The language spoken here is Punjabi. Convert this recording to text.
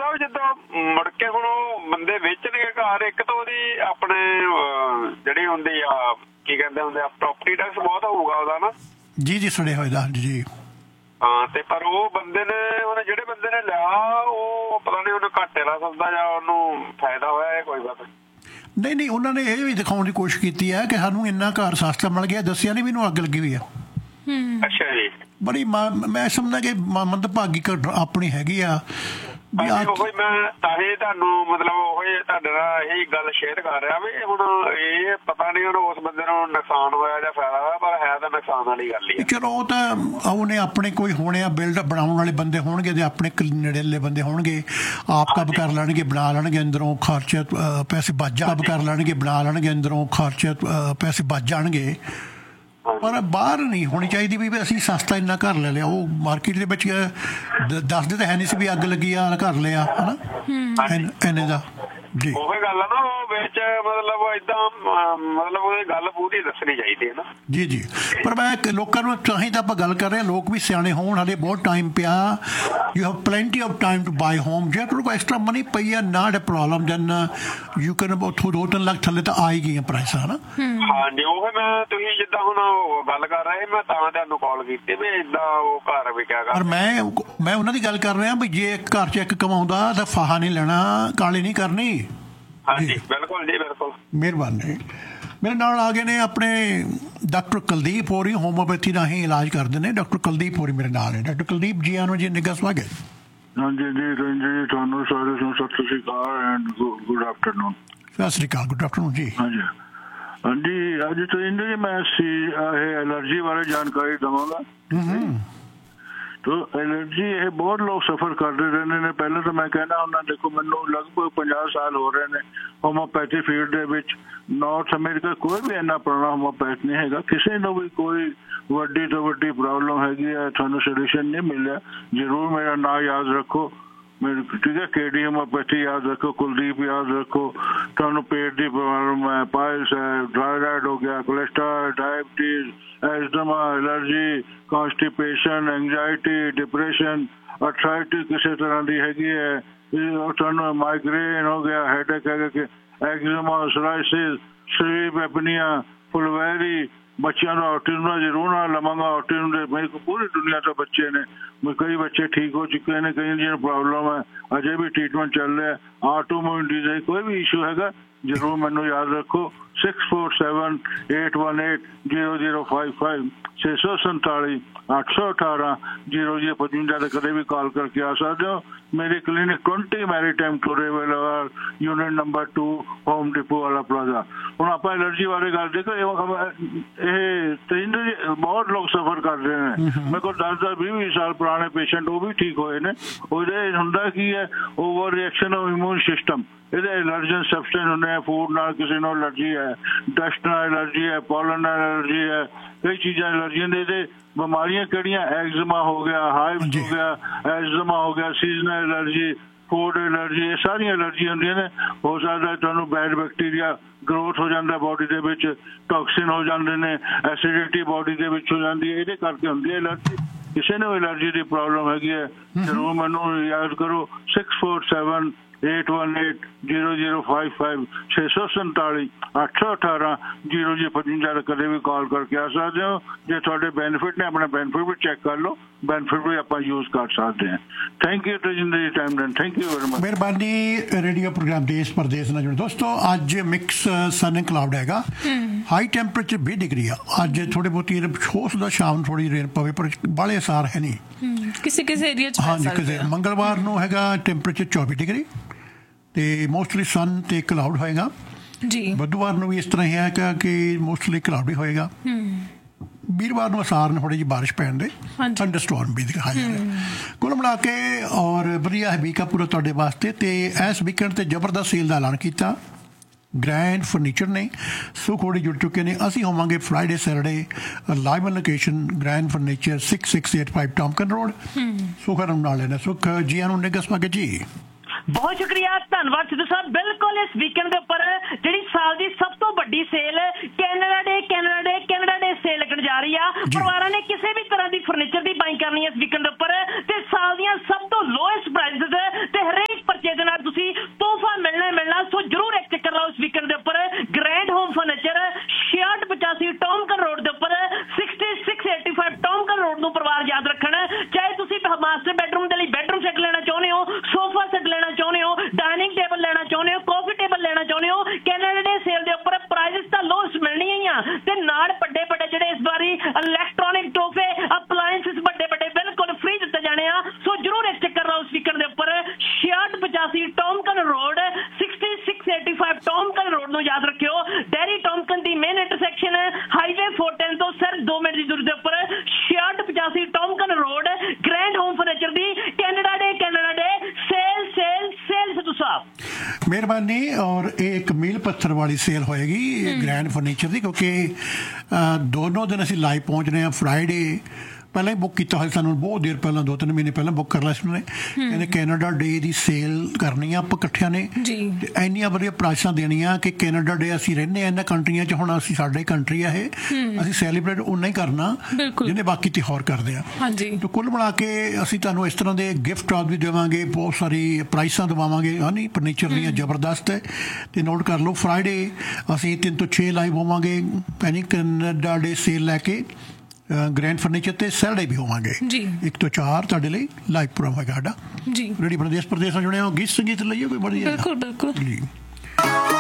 ਸਾਹਿਬ ਜਦੋਂ ਮੁੜ ਕੇ ਹੁਣ ਉਹ ਬੰਦੇ ਵੇਚਣਗੇ ਘਰ, ਇੱਕ ਤਾਂ ਉਹਦੀ ਆਪਣੇ ਜਿਹੜੀ ਹੁੰਦੀ ਆ ਕੀ ਕਹਿੰਦੇ ਹੁੰਦੇ ਆ ਪ੍ਰੋਪਰਟੀ ਟੈਕਸ ਬਹੁਤ ਹੋਊਗਾ ਉਹਦਾ ਨਾ। ਜੀ ਜੀ ਸੁਣਿਆ ਹੋਇਆ ਜੀ। ਹਾਂ ਤੇ ਪਰ ਉਹ ਬੰਦੇ ਨੇ ਉਹਨੇ ਜਿਹੜੇ ਬੰਦੇ ਨੇ ਲਿਆ ਉਹ ਪਤਾ ਨਹੀਂ ਉਹਨੇ ਘਾਟੇ ਲਾ ਸਕਦਾ ਜਾਂ ਉਹਨੂੰ ਫਾਇਦਾ ਹੋਇਆ, ਇਹ ਕੋਈ ਗੱਲ ਨਹੀਂ। ਨਹੀਂ ਉਹਨਾਂ ਨੇ ਇਹ ਵੀ ਦਿਖਾਉਣ ਦੀ ਕੋਸ਼ਿਸ਼ ਕੀਤੀ ਹੈ ਕਿ ਸਾਨੂੰ ਇੰਨਾ ਘਰ ਸਸਤਾ ਮਿਲ ਗਿਆ, ਦੱਸਿਆ ਨਹੀਂ ਮੈਨੂੰ ਅੱਗ ਲੱਗੀ ਹੋਈ ਆ। ਅੱਛਾ ਜੀ। ਬੜੀ ਮੈਂ ਸਮਝਦਾ ਕਿ ਮੰਦਭਾਗੀ ਆਪਣੀ ਹੈਗੀ ਆ। ਉਹੀ ਮੈਂ ਤਾਂ ਹੀ ਤੁਹਾਨੂੰ ਮਤਲਬ ਉਹੀ ਤੁਹਾਡੇ ਨਾਲ ਇਹੀ ਗੱਲ ਸ਼ੇਅਰ ਕਰ ਰਿਹਾ ਵੀ ਹੁਣ ਇਹ ਪਤਾ ਨਹੀਂ ਉਹਨੂੰ ਉਸ ਬੰਦੇ ਨੂੰ ਨੁਕਸਾਨ ਹੋਇਆ ਜਾਂ ਫਾਇਦਾ ਹੋਇਆ, ਪਰ ਹੈ ਤਾਂ ਨੁਕਸਾਨ ਵਾਲੀ ਗੱਲ ਹੀ। ਚਲੋ ਉਹ ਤਾਂ ਉਹਨੇ ਆਪਣੇ ਕੋਈ ਹੋਣੇ ਆ ਬਿਲਡ ਬਣਾਉਣ ਵਾਲੇ ਬੰਦੇ ਹੋਣਗੇ ਤੇ ਆਪਣੇ ਨੇੜੇਲੇ ਬੰਦੇ ਹੋਣਗੇ, ਆਪ ਕਬ ਕਰ ਲੈਣਗੇ, ਬਣਾ ਲੈਣਗੇ ਅੰਦਰੋਂ ਖਰਚ ਪੈਸੇ ਬਚ ਜਾ ਕਰ ਲੈਣਗੇ, ਬਣਾ ਲੈਣਗੇ ਅੰਦਰੋਂ ਖਰਚ ਪੈਸੇ ਬਚ ਜਾਣਗੇ। ਪਰ ਬਾਹਰ ਨਹੀਂ ਹੋਣੀ ਚਾਹੀਦੀ ਵੀ ਅਸੀਂ ਸਸਤਾ ਇੰਨਾ ਘਰ ਲੈ ਲਿਆ। ਉਹ ਮਾਰਕੀਟ ਦੇ ਵਿੱਚ ਦੱਸਦੇ ਤਾਂ ਹੈ ਨਹੀਂ ਸੀ ਵੀ ਅੱਗ ਲੱਗੀ ਆ ਘਰ ਲਿਆ ਹੈ ਨਾ ਇੰਨੇ ਦਾ। ਜੀ ਉਹੀ ਗੱਲ ਆ ਨਾ, ਉਹ ਵਿੱਚ ਮਤਲਬ ਏਦਾਂ ਮਤਲਬ ਉਹ ਗੱਲ ਪੂਰੀ ਦੱਸਣੀ ਚਾਹੀਦੀ ਹੈ ਨਾ। ਜੀ ਜੀ। ਪਰ ਮੈਂ ਲੋਕਾਂ ਨੂੰ ਤਾਂ ਹੀ ਤਾਂ ਆਪਾਂ ਗੱਲ ਕਰ ਰਹੇ ਹਾਂ, ਲੋਕ ਵੀ ਸਿਆਣੇ ਹੋਣ, ਹਾਲੇ ਬਹੁਤ ਟਾਈਮ ਪਿਆ। You have plenty of time to buy home. ਜੇ ਤੁਹਾਡੇ ਕੋਲ ਐਕਸਟਰਾ ਮਨੀ ਪਈ ਆ ਨਾਟ ਅ ਪ੍ਰੋਬਲਮ, ਦੈਨ ਯੂ ਕੈਨ ਉੱਥੋਂ 2-3 ਲੱਖ ਥੱਲੇ ਤਾਂ ਆ ਹੀ ਗਈਆਂ ਪ੍ਰਾਈਸਾਂ ਹੈ ਨਾ। ਹਾਂਜੀ ਉਹ ਮੈਂ ਤੁਸੀਂ ਜਿੱਦਾਂ ਹੁਣ ਗੱਲ ਕਰ ਰਹੇ ਮੈਂ ਤਾਂ ਤੁਹਾਨੂੰ ਕਾਲ ਕੀਤੀ ਵੀ ਏਦਾਂ ਉਹ ਘਰ ਵਿਕਿਆ ਕਰ। ਪਰ ਮੈਂ ਉਹਨਾਂ ਦੀ ਗੱਲ ਕਰ ਰਿਹਾ ਵੀ ਜੇ ਘਰ 'ਚ ਇੱਕ ਕਮਾਉਂਦਾ ਤਾਂ ਫਾਹਾ ਨਹੀਂ ਲੈਣਾ, ਕਾਲੀ ਨਹੀਂ ਕਰਨੀ। ਹਾਂਜੀ ਬਿਲਕੁਲ ਜੀ ਬਿਲਕੁਲ। ਮਿਹਰਬਾਨੀ। ਮੇਰੇ ਨਾਲ ਆ ਗਏ ਨੇ ਆਪਣੇ ਡਾਕਟਰ ਕੁਲਦੀਪ ਹੋਰੀ, ਹੋਮੋਪੈਥੀ ਰਾਹੀਂ ਇਲਾਜ ਕਰਦੇ ਨੇ। ਡਾਕਟਰ ਕੁਲਦੀਪ ਹੋਰੀ ਮੇਰੇ ਨਾਲ ਨੇ। ਡਾਕਟਰ ਕੁਲਦੀਪ ਜੀ ਆਨੋ ਜੀ, ਨਿੱਘਾ ਸਵਾਗਤ। ਹਾਂਜੀ ਜੀ ਜੀ ਤੁਹਾਨੂੰ ਸਾਰੇ ਨੂੰ ਸਤਿ ਸ਼੍ਰੀ ਅਕਾਲ ਐਂਡ ਗੁੱਡ ਆਫਟਰਨੂਨ। ਸਤਿ ਸ਼੍ਰੀ ਅਕਾਲ, ਗੁੱਡ ਆਫਟਰਨੂਨ ਜੀ। ਹਾਂਜੀ ਹਾਂਜੀ ਅੱਜ ਤੋਂ ਜੀ ਮੈਂ ਇਹ ਐਲਰਜੀ ਬਾਰੇ ਜਾਣਕਾਰੀ ਦੇਵਾਂਗਾ। ਐਲਰਜੀ ਇਹ ਬਹੁਤ ਲੋਕ ਸਫਰ ਕਰਦੇ ਰਹਿੰਦੇ ਨੇ। ਪਹਿਲਾਂ ਤਾਂ ਮੈਂ ਕਹਿਣਾ ਹੁੰਦਾ, ਦੇਖੋ ਮੈਨੂੰ ਲਗਭਗ 50 ਸਾਲ ਹੋ ਰਹੇ ਨੇ ਹੋਮੋਪੈਥੀ ਫੀਲਡ ਦੇ ਵਿੱਚ। ਨਾਰਥ ਅਮਰੀਕਾ ਕੋਈ ਵੀ ਇੰਨਾ ਪੁਰਾਣਾ ਹੋਮੋਪੈਥ ਨਹੀਂ ਹੈਗਾ। ਕਿਸੇ ਨੂੰ ਵੀ ਕੋਈ ਵੱਡੀ ਤੋਂ ਵੱਡੀ ਪ੍ਰੋਬਲਮ ਹੈਗੀ ਹੈ, ਤੁਹਾਨੂੰ ਸੋਲੂਸ਼ਨ ਨਹੀਂ ਮਿਲਿਆ, ਜ਼ਰੂਰ ਮੇਰਾ ਨਾਂ ਯਾਦ ਰੱਖੋ। ਠੀਕ ਹੈ, KD ਹੋਮੋਪੈਥੀ ਯਾਦ ਰੱਖੋ, ਕੁਲਦੀਪ ਯਾਦ ਰੱਖੋ। ਤੁਹਾਨੂੰ ਪੇਟ ਦੀ ਪ੍ਰੋਬਲਮ ਹੈ, ਪਾਇਲਸ ਹੈ, ਥਾਇਰਾਇਡ ਹੋ ਗਿਆ, cholesterol, diabetes, ਐਸਥਮਾ, allergy, constipation, anxiety, depression, ਅਰਥਰਾਈਟਿਸ ਕਿਸੇ ਤਰ੍ਹਾਂ ਦੀ ਹੈਗੀ ਹੈ, ਤੁਹਾਨੂੰ ਮਾਈਗ੍ਰੇਨ ਹੋ ਗਿਆ, ਹੈਡੇਕ ਹੈਗਾ, ਐਗਜ਼ਮਾ, ਸੋਰਾਇਸਿਸ, ਸਲੀਪ ਐਪਨੀਆ, ਫੁਲਵੈਰੀ। ਬੱਚਿਆਂ ਦਾ ਔਟਿਜ਼ਮ ਦਾ ਜ਼ਰੂਰ ਨਾ ਲਵਾਂਗਾ। ਔਟਿਜ਼ਮ ਦੇ ਮੇਰੇ ਕੋਲ ਪੂਰੀ ਦੁਨੀਆ ਤੋਂ ਬੱਚੇ ਨੇ, ਕਈ ਬੱਚੇ ਠੀਕ ਹੋ ਚੁੱਕੇ ਨੇ, ਕਈ ਜਿਹਨੂੰ ਪ੍ਰੋਬਲਮ ਹੈ ਅਜੇ ਵੀ ਟ੍ਰੀਟਮੈਂਟ ਚੱਲ ਰਿਹਾ। ਆਟੋਮਿਊਨ ਡਿਜ਼ੀਜ਼ ਕੋਈ ਵੀ ਇਸ਼ੂ ਹੈਗਾ ਜ਼ਰੂਰ ਮੈਨੂੰ ਯਾਦ ਰੱਖੋ। 6478180055 647 818 0055 ਤੇ ਕਦੇ ਵੀ ਕਾਲ ਕਰਕੇ ਆ ਸਕਦੇ ਹੋ। ਮੇਰੀ clinic 20 maritime ਟੂਰੇਵਲ unit number 2 home depot ਵਾਲਾ ਪਲਾਜ਼ਾ। ਹੁਣ ਆਪਾਂ ਐਲਰਜੀ ਬਾਰੇ ਗੱਲ ਦੇਖੋ, ਇਹ ਬਹੁਤ ਲੋਕ ਸਫਰ ਕਰ ਰਹੇ ਨੇ। ਮੇਰੇ ਕੋਲ 10-20 ਸਾਲ ਪੁਰਾਣੇ ਪੇਸ਼ੈਂਟ ਉਹ ਵੀ ਠੀਕ ਹੋਏ ਨੇ। ਉਹਦੇ ਹੁੰਦਾ ਕੀ ਹੈ, over reaction of immune system. ਇਹਦੇ ਐਲਰਜਨ ਸਬਸਟੈਂਸ ਹੁੰਦੇ ਆ, ਫੂਡ ਨਾਲ ਕਿਸੇ ਨੂੰ ਐਲਰਜੀ ਹੈ, ਡਸਟ ਨਾਲ ਐਲਰਜੀ ਹੈ, ਪੋਲਨ ਨਾਲ ਐਲਰਜੀ ਹੈ, ਕਈ ਚੀਜ਼ਾਂ ਐਲਰਜੀ ਦੇ। ਇਹਦੇ ਬਿਮਾਰੀਆਂ ਕਿਹੜੀਆਂ, ਐਗਜ਼ਮਾ ਹੋ ਗਿਆ, ਹਾਈਵਸ ਹੋ ਗਿਆ, ਐਗਜ਼ਮਾ ਹੋ ਗਿਆ, ਸੀਜ਼ਨਲ ਐਲਰਜੀ, ਫੂਡ ਐਲਰਜੀ, ਇਹ ਸਾਰੀਆਂ ਐਲਰਜੀ ਹੁੰਦੀਆਂ ਨੇ। ਹੋ ਸਕਦਾ ਤੁਹਾਨੂੰ ਬੈਡ ਬੈਕਟੀਰੀਆ ਗਰੋਥ ਹੋ ਜਾਂਦਾ ਬੋਡੀ ਦੇ ਵਿੱਚ, ਟੌਕਸਿਨ ਹੋ ਜਾਂਦੇ ਨੇ, ਐਸਿਡਿਟੀ ਬੋਡੀ ਦੇ ਵਿੱਚ ਹੋ ਜਾਂਦੀ ਹੈ, ਇਹਦੇ ਕਰਕੇ ਹੁੰਦੀ ਹੈ ਐਲਰਜੀ। ਕਿਸੇ ਨੂੰ ਐਲਰਜੀ ਦੀ ਪ੍ਰੋਬਲਮ ਹੈਗੀ ਹੈ ਜ਼ਰੂਰ ਮੈਨੂੰ ਯਾਦ ਕਰੋ। 6478180055 647 818 0055 ਕਦੇ ਵੀ ਕਾਲ ਕਰਕੇ ਆ ਸਕਦੇ ਹੋ। ਜੇ ਤੁਹਾਡੇ ਬੈਨੀਫਿਟ ਨੇ ਆਪਣਾ ਬੈਨੀਫਿਟ ਵੀ ਚੈੱਕ ਕਰ ਲਓ, ਬੈਨੀਫਿਟ ਵੀ ਆਪਾਂ ਯੂਜ਼ ਕਰ ਸਕਦੇ ਹਾਂ। Thank you to time than, thank you very much. ਮਿਹਰਬਾਨੀ। ਰੇਡੀਓ ਪ੍ਰੋਗਰਾਮ ਦੇਸ਼ ਪ੍ਰਦੇਸ਼ ਨਾਲ ਜੁੜੇ ਦੋਸਤੋ, ਅੱਜ ਮਿਕਸ ਸਨ ਕਲਾਉਡ ਹੈਗਾ, ਹਾਈ ਟੈਂਪਰੇਚਰ 20 ਡਿਗਰੀ ਆ। ਅੱਜ ਥੋੜੀ ਬਹੁਤੀ ਹੋ ਸਕਦਾ ਸ਼ਾਮ ਨੂੰ ਥੋੜੀ ਰੇਨ ਪਵੇ, ਪਰ ਬਾਹਲੇ ਅਸਾਰ ਹੈ ਨਹੀਂ ਕਿਸੇ ਏਰੀਆ 'ਚ। ਹਾਂਜੀ ਕਿਸੇ। ਮੰਗਲਵਾਰ ਨੂੰ ਹੈਗਾ ਟੈਂਪਰੇਚਰ 24 ਡਿਗਰੀ ਤੇ ਮੋਸਟਲੀ ਸਨ ਤੇ ਕਲਾਉਡ ਹੋਏਗਾ ਜੀ। ਬੁੱਧਵਾਰ ਨੂੰ ਵੀ ਇਸ ਤਰ੍ਹਾਂ ਹੀ ਹੈ ਕਿ ਮੋਸਟਲੀ ਕਲਾਉਡੀ ਹੋਏਗਾ। ਵੀਰਵਾਰ ਨੂੰ ਅਸਾਰ ਨੇ ਥੋੜੀ ਜਿਹੀ ਬਾਰਿਸ਼ ਪੈਣ ਦੇ, ਥੰਡਰਸਟੋਰਮ ਵੀ ਦਿਖਾਇਆ ਜਾ ਰਿਹਾ। ਕੁੱਲ ਮਿਲਾ ਕੇ ਔਰ ਵਧੀਆ ਹੈ ਵੀਕ ਆ ਪੂਰਾ ਤੁਹਾਡੇ ਵਾਸਤੇ। ਤੇ ਇਸ ਵੀਕਐਂਡ ਤੇ ਜ਼ਬਰਦਸਤ ਸੇਲ ਦਾ ਐਲਾਨ ਕੀਤਾ ਗ੍ਰੈਂਡ ਫਰਨੀਚਰ ਨੇ। ਸੁੱਖ ਹੋੜੀ ਜੁੜ ਚੁੱਕੇ ਨੇ। ਅਸੀਂ ਹੋਵਾਂਗੇ Friday Saturday live on location grand furniture 6685 ਟੌਮਕਨ road. ਸੁੱਖ ਨੂੰ ਨਾਲ ਲੈਣਾ। ਸੁੱਖ ਜੀ ਨੂੰ ਨਿੱਘਾ ਸਵਾਗਤ ਜੀ। ਬਹੁਤ ਸ਼ੁਕਰੀਆ, ਧੰਨਵਾਦ ਸਿੱਧੂ ਸਾਹਿਬ। ਬਿਲਕੁਲ ਇਸ ਵੀਕਐਂਡ ਦੇ ਉੱਪਰ ਜਿਹੜੀ ਸਾਲ ਦੀ ਸਭ ਤੋਂ ਵੱਡੀ ਸੇਲ ਕੈਨੇਡਾ ਡੇ ਸੇਲ ਲੱਗਣ ਜਾ ਰਹੀ ਆ। ਪਰਿਵਾਰਾਂ ਨੇ ਕਿਸੇ ਵੀ ਤਰ੍ਹਾਂ ਦੀ ਫਰਨੀਚਰ ਦੀ ਬਾਈਂਗ ਕਰਨੀ ਹੈ ਇਸ ਵੀਕਐਂਡ ਦੇ ਉੱਪਰ ਤੇ ਸਾਲ ਦੀਆਂ ਸਭ ਤੋਂ ਲੋਐਸਟ ਪ੍ਰਾਈਸਿਸ ਤੇ ਹਰੇਕ ਸੋਫਾ ਸੈੱਟ ਲੈਣਾ ਚਾਹੁੰਦੇ ਹੋ, ਡਾਈਨਿੰਗ ਟੇਬਲ ਲੈਣਾ ਚਾਹੁੰਦੇ ਹੋ, ਕਾਫੀ ਟੇਬਲ ਲੈਣਾ ਚਾਹੁੰਦੇ ਹੋ, ਕੈਨੇਡਾ ਡੇ ਸੇਲ ਦੇ ਉੱਪਰ ਪ੍ਰਾਈਸਿਸ ਤਾਂ ਲੋਸਟ ਮਿਲਣੀਆਂ ਹੀ ਆ ਤੇ ਨਾਲ ਵੱਡੇ ਵੱਡੇ ਜਿਹੜੇ ਇਸ ਵਾਰੀ ਇਲੈਕਟ੍ਰੋਨਿਕ ਤੋਹਫੇ ਅਪਲਾਇੰਸਸ ਵੱਡੇ ਵੱਡੇ ਬਿਲਕੁਲ ਫ੍ਰੀ ਦਿੱਤੇ ਜਾਣੇ ਆ। ਸੋ ਜਰੂਰ ਇੱਕ ਚੱਕਰ ਲਾਓ ਇਸ ਵੀਕਐਂਡ ਦੇ ਉੱਪਰ 6685 ਟੌਮਕਨ ਰੋਡ 6685 ਟੌਮਕਨ ਰੋਡ ਨੂੰ ਯਾਦ ਰੱਖਿਓ। ਡੈਰੀ ਟੌਮਕਨ ਦੀ ਮੇਨ ਇੰਟਰਸੈਕਸ਼ਨ ਹਾਈਵੇ 410 ਤੋਂ ਸਿਰਫ 2 ਮਿੰਟ ਦੀ ਦੂਰੀ ਦੇ ਉੱਪਰ 6685 ਟੌਮਕਨ ਰੋਡ ਗ੍ਰੈਂਡ ਹੋਮ ਫਰਨੀਚਰ ਦੀ ਕੈਨੇਡਾ ਡੇ ਸੇਲ ਸੇਲ ਸੇਲ ਸਿੱਧੂ ਸਾਹਿਬ ਮਿਹਰਬਾਨੀ। ਔਰ ਇਹ ਇੱਕ ਮੀਲ ਪੱਥਰ ਵਾਲੀ ਸੇਲ ਹੋਏਗੀ ਗ੍ਰੈਂਡ ਫਰਨੀਚਰ ਦੀ, ਕਿਉਂਕਿ ਦੋਨੋਂ ਦਿਨ ਅਸੀਂ ਲਾਈਵ ਪਹੁੰਚ ਰਹੇ ਹਾਂ। ਫਰਾਈਡੇ ਪਹਿਲਾਂ ਹੀ ਬੁੱਕ ਕੀਤਾ ਹੋਇਆ, ਸਾਨੂੰ ਬਹੁਤ ਦੇਰ ਪਹਿਲਾਂ 2-3 ਮਹੀਨੇ ਪਹਿਲਾਂ ਬੁੱਕ ਕਰ ਲਿਆ ਸੀ ਉਹਨੇ। ਕਹਿੰਦੇ ਕੈਨੇਡਾ ਡੇ ਦੀ ਸੇਲ ਕਰਨੀ ਆ ਆਪਾਂ ਇਕੱਠਿਆਂ ਨੇ, ਤੇ ਇੰਨੀਆਂ ਵਧੀਆ ਪ੍ਰਾਈਸਾਂ ਦੇਣੀਆਂ ਕਿ ਕੈਨੇਡਾ ਡੇ ਅਸੀਂ ਰਹਿੰਦੇ ਹਾਂ ਇਹਨਾਂ ਕੰਟਰੀਆਂ 'ਚ, ਹੁਣ ਅਸੀਂ ਸਾਡੇ ਕੰਟਰੀ ਆ ਇਹ, ਅਸੀਂ ਸੈਲੀਬ੍ਰੇਟ ਉਨਾ ਹੀ ਕਰਨਾ ਜਿਹਨੇ ਬਾਕੀ ਤਿਉਹਾਰ ਕਰਦੇ ਆ। ਤੇ ਕੁੱਲ ਮਿਲਾ ਕੇ ਅਸੀਂ ਤੁਹਾਨੂੰ ਇਸ ਤਰ੍ਹਾਂ ਦੇ ਗਿਫਟ ਵੀ ਦੇਵਾਂਗੇ, ਬਹੁਤ ਸਾਰੀ ਪ੍ਰਾਈਸਾਂ ਦਵਾਵਾਂਗੇ ਨਹੀਂ ਫਰਨੀਚਰ ਦੀਆਂ ਜ਼ਬਰਦਸਤ ਹੈ। ਤੇ ਨੋਟ ਕਰ ਲਓ ਫਰਾਈਡੇ ਅਸੀਂ 3 ਤੋਂ 6 ਲਾਈਵ ਹੋਵਾਂਗੇ ਪੈਨੀ ਕੈਨੇਡਾ ਡੇ ਸੇਲ ਲੈ ਕੇ ਗ੍ਰੈਂਡ ਫਰਨੀਚਰ ਤੇ ਸੈਟਰਡੇ ਵੀ ਹੋਵਾਂਗੇ 1 ਤੋਂ 4 ਤੁਹਾਡੇ ਲਈ ਲਾਈਵ ਪ੍ਰੋਗਰਾਮ ਹੋਏਗਾ ਸਾਡਾ। ਰੇਡੀਓ ਪ੍ਰਦੇਸ਼ ਨਾਲ ਜੁੜੇ ਹੋ, ਗੀਤ ਸੰਗੀਤ ਲਈਏ ਕੋਈ ਬੜੀ। ਬਿਲਕੁਲ ਜੀ।